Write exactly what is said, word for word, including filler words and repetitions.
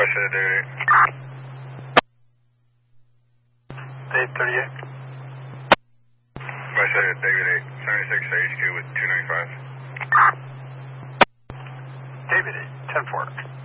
West side, David eight. Dave thirty-eight. West side, David eight. seventy-six H Q with two ninety-five. David eight, ten four.